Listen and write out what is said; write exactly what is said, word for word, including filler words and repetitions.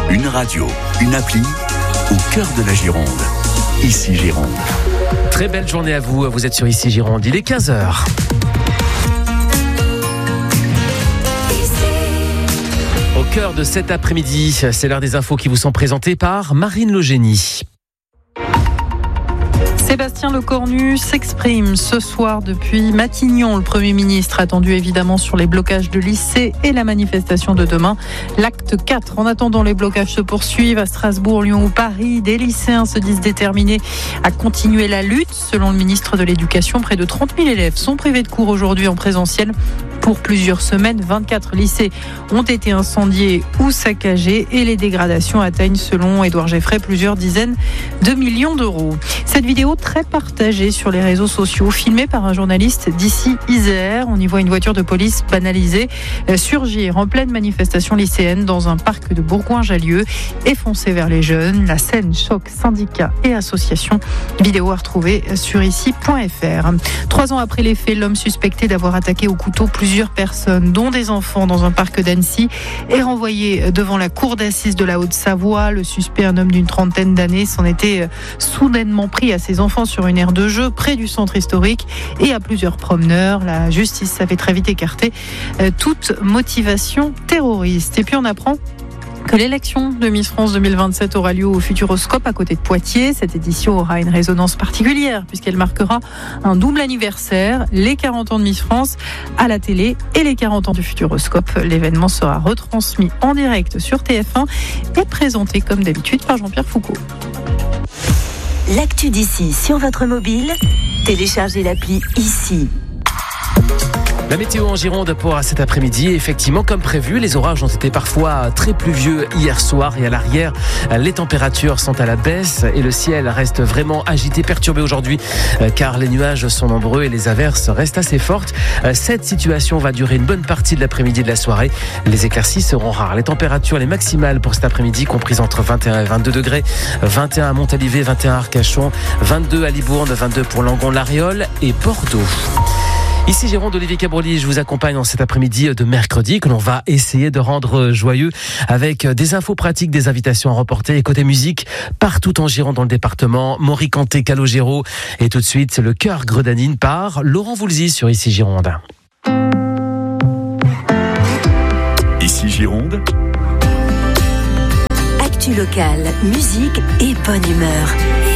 Une radio, une appli, au cœur de la Gironde. Ici Gironde. Très belle journée à vous, vous êtes sur Ici Gironde, il est quinze heures. Au cœur de cet après-midi, c'est l'heure des infos qui vous sont présentées par Marine Logénie. Sébastien Lecornu s'exprime ce soir depuis Matignon. Le Premier ministre attendu évidemment sur les blocages de lycées et la manifestation de demain. L'acte quatre. En attendant, les blocages se poursuivent à Strasbourg, Lyon ou Paris. Des lycéens se disent déterminés à continuer la lutte. Selon le ministre de l'Éducation, près de trente mille élèves sont privés de cours aujourd'hui en présentiel. Pour plusieurs semaines, vingt-quatre lycées ont été incendiés ou saccagés et les dégradations atteignent, selon Édouard Geffray, plusieurs dizaines de millions d'euros. Cette vidéo très partagée sur les réseaux sociaux, filmée par un journaliste d'ici Isère. On y voit une voiture de police banalisée surgir en pleine manifestation lycéenne dans un parc de Bourgoin-Jallieu et foncer vers les jeunes. La scène choque syndicats et associations. Vidéo à retrouver sur ici point f r. Trois ans après les faits, l'homme suspecté d'avoir attaqué au couteau plusieurs personnes, dont des enfants, dans un parc d'Annecy, est renvoyé devant la cour d'assises de la Haute-Savoie. Le suspect, un homme d'une trentaine d'années, s'en était soudainement pris à ses enfants sur une aire de jeu près du centre historique et à plusieurs promeneurs. La justice avait très vite écarté toute motivation terroriste. Et puis on apprend que l'élection de Miss France deux mille vingt-sept aura lieu au Futuroscope à côté de Poitiers. Cette édition aura une résonance particulière puisqu'elle marquera un double anniversaire, les quarante ans de Miss France à la télé et les quarante ans du Futuroscope. L'événement sera retransmis en direct sur T F un et présenté comme d'habitude par Jean-Pierre Foucault. L'actu d'ici sur votre mobile, téléchargez l'appli Ici. La météo en Gironde pour cet après-midi, effectivement comme prévu, les orages ont été parfois très pluvieux hier soir et à l'arrière, les températures sont à la baisse et le ciel reste vraiment agité, perturbé aujourd'hui car les nuages sont nombreux et les averses restent assez fortes. Cette situation va durer une bonne partie de l'après-midi et de la soirée. Les éclaircies seront rares. Les températures les maximales pour cet après-midi comprises entre vingt et un et vingt-deux degrés, vingt et un à Montalivet, vingt et un à Arcachon, vingt-deux à Libourne, vingt-deux pour Langon-Lariol et Bordeaux. Ici Gironde, Olivier Cabroli, je vous accompagne dans cet après-midi de mercredi que l'on va essayer de rendre joyeux avec des infos pratiques, des invitations à remporter. Et côté musique, partout en Gironde dans le département, Maury Canté, Calogero. Et tout de suite, le cœur grenadine par Laurent Voulzy sur Ici Gironde. Ici Gironde. Actu locale, musique et bonne humeur.